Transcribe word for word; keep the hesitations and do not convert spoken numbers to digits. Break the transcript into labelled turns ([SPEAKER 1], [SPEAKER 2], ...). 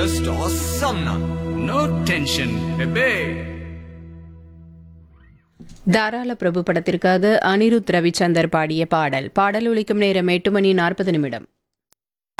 [SPEAKER 1] just awesome na.
[SPEAKER 2] No tension, bebe.
[SPEAKER 3] தாராள பிரபு படத்திற்காக அனிருத் ரவிச்சந்தர் பாடிய பாடல் பாடல் ஒலிக்கும் நேரம் எட்டு மணி நாற்பது நிமிடம்.